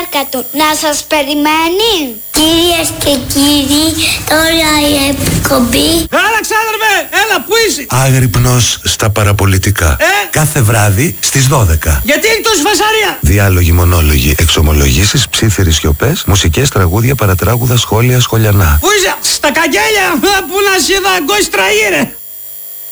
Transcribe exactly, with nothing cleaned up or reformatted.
παρακάτω. Να σας περιμένει. Κυρίες και κύριοι, τώρα η εκπομπή. Έλα ξάδερφε, έλα που είσαι. Άγρυπνος στα παραπολιτικά. Ε? Κάθε βράδυ στις δώδεκα. Γιατί έχει τόση φασαρία. Διάλογοι, μονόλογοι, εξομολογήσεις, ψίθυροι σιωπές, μουσικές, τραγούδια, παρατράγουδα, σχόλια, σχολιανά. Πού είσαι, στα καγγέλια, που να σε δαγκώσει τραγύρε.